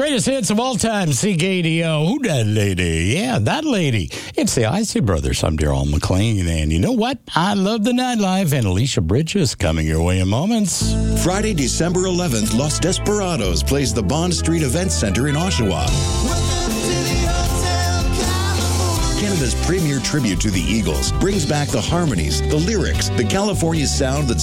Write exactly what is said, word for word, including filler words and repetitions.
Greatest hits of all time, C K D O. Who that lady? Yeah, that lady. It's the Isley Brothers. I'm Darrell McLean, and you know what? I love the nightlife, and Alicia Bridges coming your way in moments. Friday, December eleventh, Los Desperados plays the Bond Street Event Center in Oshawa. Canada's premier tribute to the Eagles brings back the harmonies, the lyrics, the California sound that